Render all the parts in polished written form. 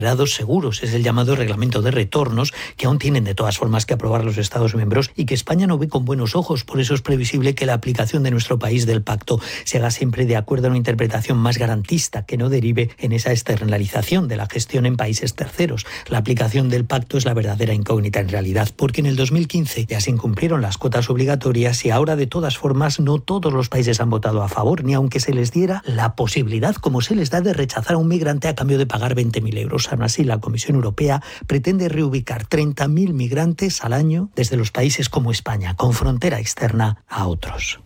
seguros. Es el llamado reglamento de retornos, que aún tienen de todas formas que aprobar los Estados miembros y que España no ve con buenos ojos. Por eso es previsible que la aplicación de nuestro país del pacto se haga siempre de acuerdo a una interpretación más garantista, que no derive en esa externalización de la gestión en países terceros. La aplicación del pacto es la verdadera incógnita en realidad, porque en el 2015 ya se incumplieron las cuotas obligatorias y ahora de todas formas no todos los países han votado a favor, ni aunque se les diera la posibilidad, como se les da, de rechazar a un migrante a cambio de pagar 20.000 euros. Aún así, la Comisión Europea pretende reubicar 30.000 migrantes al año desde los países como España, con frontera externa, a otros.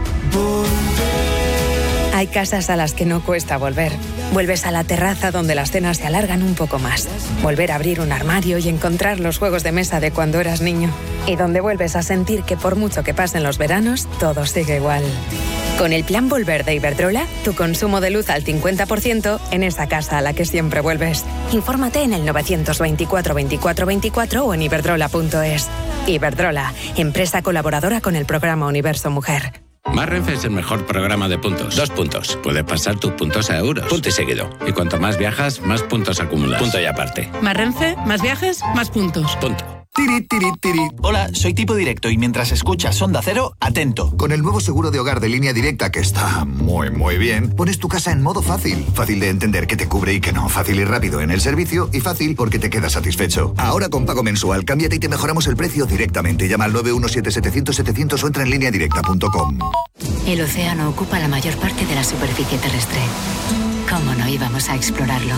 Hay casas a las que no cuesta volver. Vuelves a la terraza donde las cenas se alargan un poco más. Volver a abrir un armario y encontrar los juegos de mesa de cuando eras niño. Y donde vuelves a sentir que por mucho que pasen los veranos, todo sigue igual. Con el plan Volver de Iberdrola, tu consumo de luz al 50% en esa casa a la que siempre vuelves. Infórmate en el 924 24 24 o en iberdrola.es. Iberdrola, empresa colaboradora con el programa Universo Mujer. Más Renfe es el mejor programa de puntos. 2 puntos. Puedes pasar tus puntos a euros. Punto y seguido. Y cuanto más viajas, más puntos acumulas. Punto y aparte. Más Renfe, más viajes, más puntos. Punto. Tiri, tiri, tiri. Hola, soy Tipo Directo y mientras escuchas Onda Cero, atento. Con el nuevo seguro de hogar de Línea Directa, que está muy bien, pones tu casa en modo fácil. Fácil de entender que te cubre y que no. Fácil y rápido en el servicio y fácil porque te quedas satisfecho. Ahora con pago mensual, cámbiate y te mejoramos el precio directamente. Llama al 917-700-700 o entra en lineadirecta.com. El océano ocupa la mayor parte de la superficie terrestre. ¿Cómo no íbamos a explorarlo?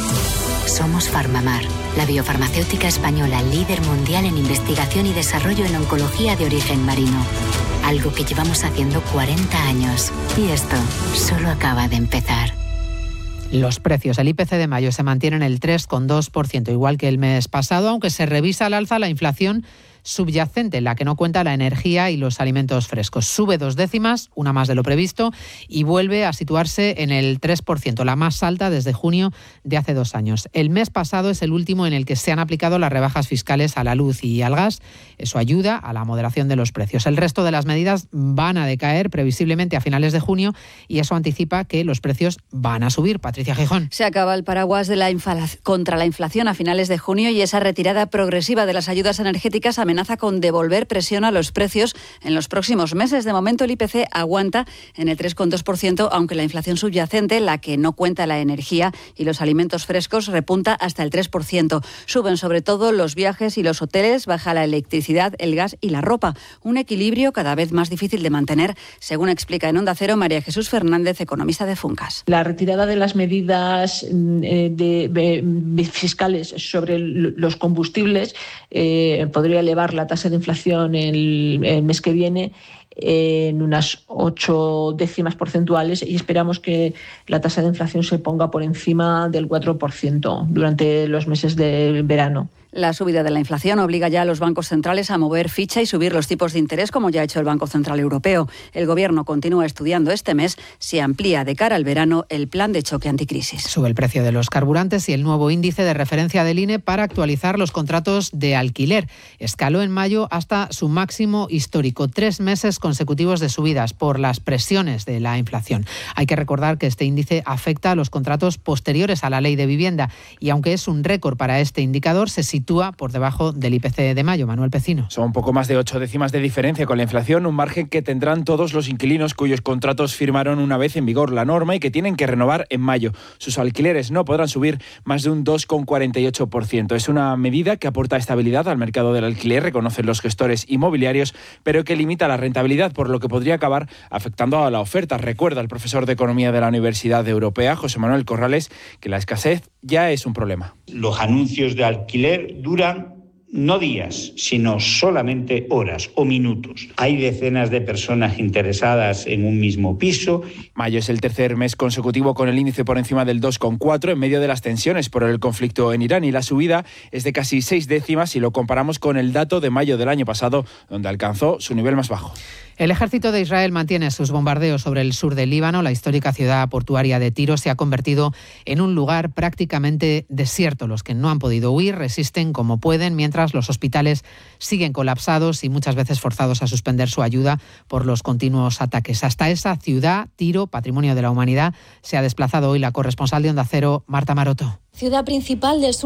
Somos Farmamar, la biofarmacéutica española líder mundial en investigación y desarrollo en oncología de origen marino. Algo que llevamos haciendo 40 años. Y esto solo acaba de empezar. Los precios, el IPC de mayo se mantiene en el 3,2%, igual que el mes pasado, aunque se revisa al alza la inflación subyacente, la que no cuenta la energía y los alimentos frescos. Sube 2 décimas, una más de lo previsto, y vuelve a situarse en el 3%, la más alta desde junio de hace 2 años. El mes pasado es el último en el que se han aplicado las rebajas fiscales a la luz y al gas. Eso ayuda a la moderación de los precios. El resto de las medidas van a decaer previsiblemente a finales de junio y eso anticipa que los precios van a subir. Patricia Gijón. Se acaba el paraguas de contra la inflación a finales de junio y esa retirada progresiva de las ayudas energéticas amenaza con devolver presión a los precios en los próximos meses. De momento el IPC aguanta en el 3,2%, aunque la inflación subyacente, la que no cuenta la energía y los alimentos frescos, repunta hasta el 3%. Suben sobre todo los viajes y los hoteles, baja la electricidad, el gas y la ropa. Un equilibrio cada vez más difícil de mantener, según explica en Onda Cero María Jesús Fernández, economista de Funcas. La retirada de las medidas fiscales sobre los combustibles podría elevar la tasa de inflación el mes que viene en unas 8 décimas porcentuales y esperamos que la tasa de inflación se ponga por encima del 4% durante los meses de verano. La subida de la inflación obliga ya a los bancos centrales a mover ficha y subir los tipos de interés, como ya ha hecho el Banco Central Europeo. El Gobierno continúa estudiando este mes si amplía de cara al verano el plan de choque anticrisis. Sube el precio de los carburantes y el nuevo índice de referencia del INE para actualizar los contratos de alquiler. Escaló en mayo hasta su máximo histórico, 3 meses consecutivos de subidas por las presiones de la inflación. Hay que recordar que este índice afecta a los contratos posteriores a la ley de vivienda y aunque es un récord para este indicador, se sitúa por debajo del IPC de mayo. Manuel Pecino. Son poco más de 8 décimas de diferencia con la inflación, un margen que tendrán todos los inquilinos cuyos contratos firmaron una vez en vigor la norma y que tienen que renovar en mayo. Sus alquileres no podrán subir más de un 2,48%. Es una medida que aporta estabilidad al mercado del alquiler, reconocen los gestores inmobiliarios, pero que limita la rentabilidad, por lo que podría acabar afectando a la oferta. Recuerda el profesor de Economía de la Universidad Europea, José Manuel Corrales, que la escasez ya es un problema. Los anuncios de alquiler duran no días, sino solamente horas o minutos. Hay decenas de personas interesadas en un mismo piso. Mayo es el tercer mes consecutivo con el índice por encima del 2,4 en medio de las tensiones por el conflicto en Irán, y la subida es de casi 6 décimas si lo comparamos con el dato de mayo del año pasado, donde alcanzó su nivel más bajo. El ejército de Israel mantiene sus bombardeos sobre el sur del Líbano. La histórica ciudad portuaria de Tiro se ha convertido en un lugar prácticamente desierto. Los que no han podido huir resisten como pueden, mientras mientras los hospitales siguen colapsados y muchas veces forzados a suspender su ayuda por los continuos ataques. Hasta esa ciudad, Tiro, Patrimonio de la Humanidad, se ha desplazado hoy la corresponsal de Onda Cero, Marta Maroto. Ciudad principal del sur